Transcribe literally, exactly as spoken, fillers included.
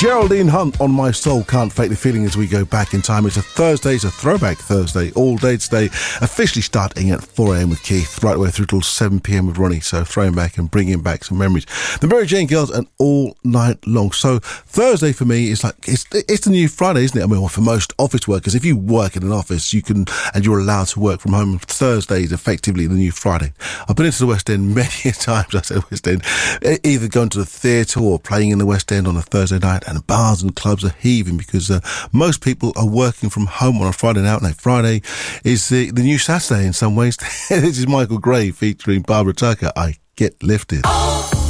Geraldine Hunt on My Soul Can't Fake the Feeling as we go back in time. It's a Thursday, it's a throwback Thursday, all day today, officially starting at four a.m. with Keith, right the way through till seven p.m. with Ronnie, so throwing back and bringing back some memories. The Mary Jane Girls and all night long. So Thursday for me is like, it's it's the new Friday, isn't it? I mean, well, for most office workers, if you work in an office, you can, and you're allowed to work from home, Thursday is effectively the new Friday. I've been into the West End many times, I said West End, either going to the theatre or playing in the West End on a Thursday night, and bars and clubs are heaving because uh, most people are working from home on a Friday night. Now, Friday is the, the new Saturday in some ways. This is Michael Gray featuring Barbara Tucker. I Get Lifted.